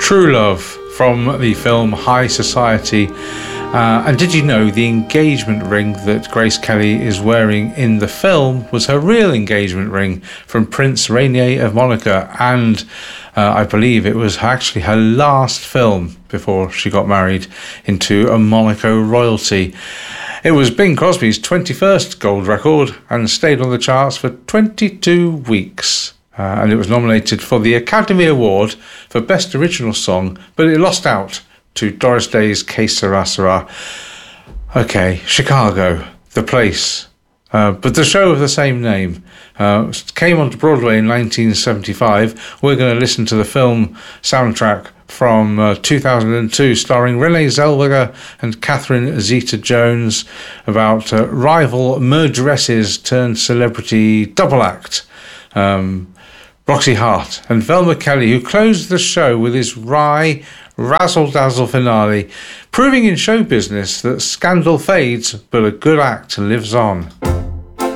True Love from the film High Society. And did you know the engagement ring that Grace Kelly is wearing in the film was her real engagement ring from Prince Rainier of Monaco? And I believe it was actually her last film before she got married into a Monaco royalty. It was Bing Crosby's 21st gold record and stayed on the charts for 22 weeks. And it was nominated for the Academy Award for Best Original Song, but it lost out to Doris Day's Que Sera Sera. Okay, Chicago, the place. But the show of the same name came onto Broadway in 1975. We're going to listen to the film soundtrack from 2002, starring Renee Zellweger and Catherine Zeta-Jones, about rival murderesses turned celebrity double act. Roxy Hart and Velma Kelly, who closed the show with his wry, razzle-dazzle finale, proving in show business that scandal fades, but a good act lives on.